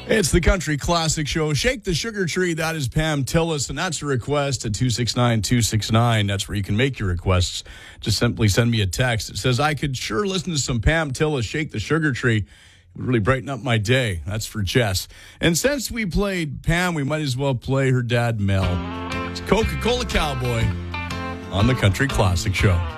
It's the Country Classic Show. Shake the Sugar Tree. That is Pam Tillis, and that's a request at 269-269. That's where you can make your requests. Just simply send me a text. It says, I could sure listen to some Pam Tillis, Shake the Sugar Tree. It would really brighten up my day. That's for Jess. And since we played Pam, we might as well play her dad, Mel. It's Coca-Cola Cowboy on the Country Classic Show.